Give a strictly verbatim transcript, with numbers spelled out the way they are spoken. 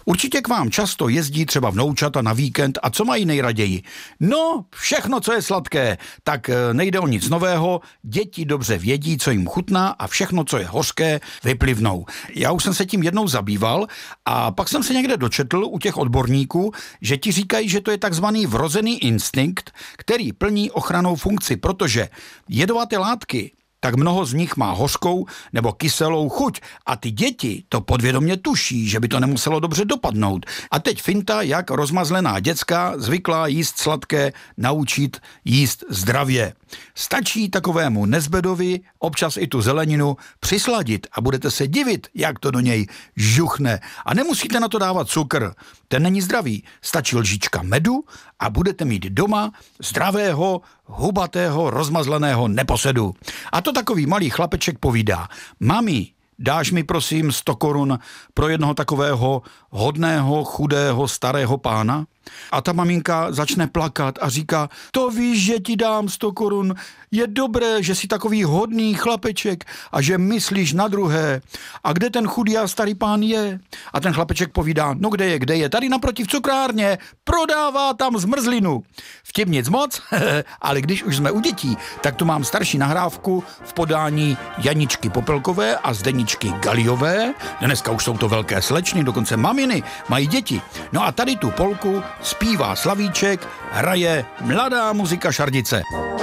Určitě k vám často jezdí třeba vnoučata na víkend a co mají nejraději? No, všechno, co je sladké, tak nejde o nic nového, děti dobře vědí, co jim chutná a všechno, co je hořké, vyplivnou. Já už jsem se tím jednou zabýval a pak jsem se někde dočetl u těch odborníků, že ti říkají, že to je takzvaný vrozený instinkt, který plní ochrannou funkci, protože jedovaté látky, tak mnoho z nich má hořkou nebo kyselou chuť a ty děti to podvědomě tuší, že by to nemuselo dobře dopadnout. A teď finta, jak rozmazlená děcka zvyklá jíst sladké naučit jíst zdravě. Stačí takovému nezbedovi občas i tu zeleninu přisladit a budete se divit, jak to do něj žuchne. A nemusíte na to dávat cukr, ten není zdravý. Stačí lžička medu a budete mít doma zdravého, hubatého, rozmazleného neposedu. A to takový malý chlapeček povídá: mami, dáš mi prosím sto korun pro jednoho takového hodného, chudého, starého pána? A ta maminka začne plakat a říká: to víš, že ti dám sto korun, je dobré, že jsi takový hodný chlapeček a že myslíš na druhé. A kde ten chudý a starý pán je? A ten chlapeček povídá: no kde je, kde je? Tady naproti v cukrárně, prodává tam zmrzlinu. Vtip nic moc, ale když už jsme u dětí, tak tu mám starší nahrávku v podání Janičky Popelkové a Zdeničky Galiové. Dneska už jsou to velké slečny, dokonce maminy mají děti. No a tady tu polku zpívá Slavíček, hraje mladá muzika Šardice.